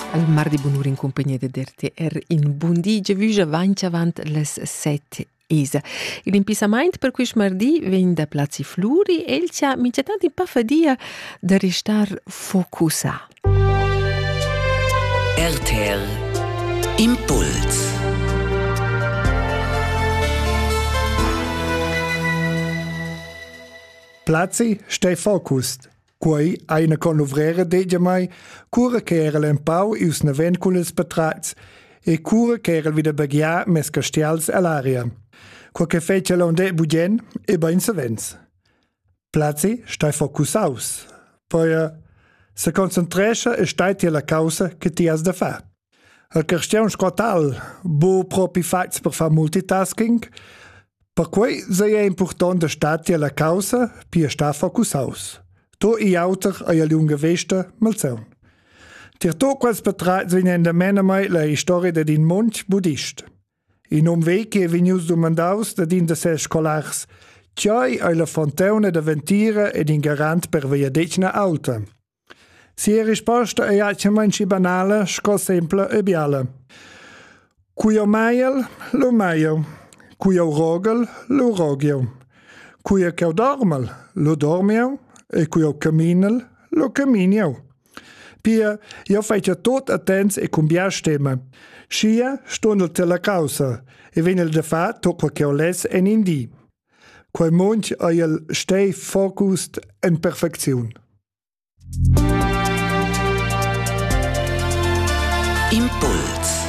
Al mardi bunur in compagnia de RTR in Bundigia Vüja vainch avant les 7 esa. L'impisament per quist mardi vegn da Plazi Fluri e il c'ha mincetant in pa fadia da restar focusà. RTR Impuls. Plazi stai focust. Quei eine conluvrera degia mai, cura che era l'empau ius naven cun ils patrats e cura che era vida bagia mes castials all'aria. Qua che fece l'onde bugen e ben savens. Plazi stai focusaus. Poi se concentrescha e stai ti la causa che ti has da fa. Il cristian scotal bo propi fats per fa multitasking, per cui è important da stati alla causa per sta focusaus. To I auter a lunga vesta malzaun. Tir to quals patrats vinen da mena mai la storia da din monch buddhist. In vec che venius domandaus da din da ses scolars, tjai a la fontauna da ventira ed in garant per via decina alta. Si risposta è acciamanci banale, sco semple e biala. Cuio maiel, lo maio. Cuio rogel, lo rogio. Cuio che dormel, lo dormio. E cuio caminel, lo caminio. Pia, io faccio tot attents e con bia stemma. Scia stundel te la causa, e venel de fa tot quel che ho les en indi. Quel monch a il stay focused en perfeziun. Impuls.